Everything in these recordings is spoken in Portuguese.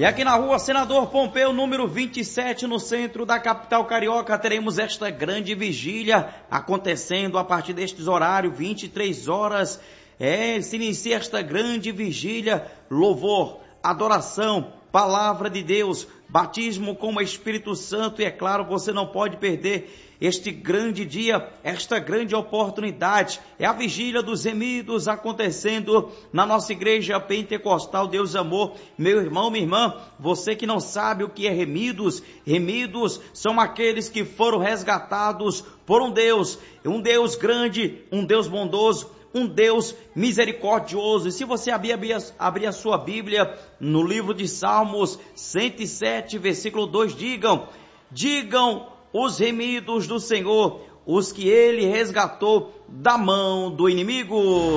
E aqui na rua Senador Pompeu, número 27, no centro da capital carioca, teremos esta grande vigília acontecendo a partir destes horários, 23 horas. Se inicia esta grande vigília, louvor, adoração, palavra de Deus, batismo com o Espírito Santo. E é claro, você não pode perder este grande dia, esta grande oportunidade. É a vigília dos remidos acontecendo na nossa igreja pentecostal Deus Amor. Meu irmão, minha irmã, você que não sabe o que é remidos, remidos são aqueles que foram resgatados por um Deus grande, um Deus bondoso, um Deus misericordioso. E se você abrir a sua Bíblia no livro de Salmos 107, versículo 2, digam os remidos do Senhor, os que ele resgatou da mão do inimigo.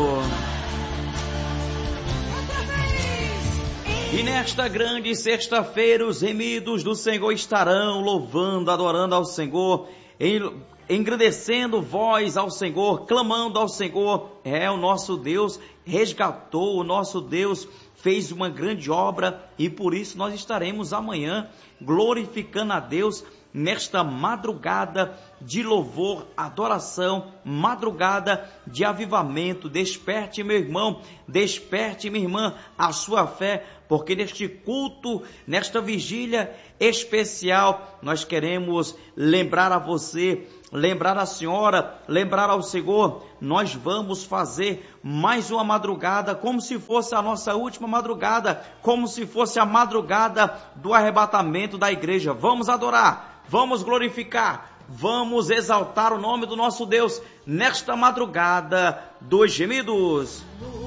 E nesta grande sexta-feira, os remidos do Senhor estarão louvando, adorando ao Senhor, engrandecendo voz ao Senhor, clamando ao Senhor. O nosso Deus resgatou, o nosso Deus fez uma grande obra, e por isso nós estaremos amanhã glorificando a Deus nesta madrugada de louvor, adoração, madrugada de avivamento. Desperte, meu irmão, desperte, minha irmã, a sua fé, porque neste culto, nesta vigília especial, nós queremos lembrar a você, lembrar a senhora, lembrar ao Senhor. Nós vamos fazer mais uma madrugada, como se fosse a nossa última madrugada, como se fosse a madrugada do arrebatamento da igreja. Vamos adorar, vamos glorificar, vamos exaltar o nome do nosso Deus nesta madrugada dos gemidos.